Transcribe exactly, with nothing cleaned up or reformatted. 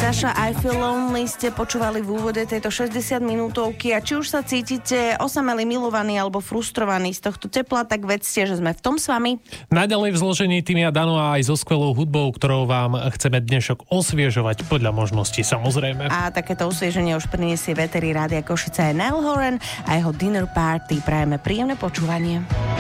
Saša, I Feel Lonely ste počúvali v úvode tejto šesťdesiat minútovky a či už sa cítite osamelí, milovaní alebo frustrovaní z tohto tepla, tak vedzte, že sme v tom s vami. Naďalej v zložení Týmy a Dano a aj so skvelou hudbou, ktorou vám chceme dnešok osviežovať podľa možností, samozrejme. A takéto osvieženie už priniesie veterí Rádia Košice aj Niall Horan a jeho Dinner Party. Prajeme príjemné počúvanie.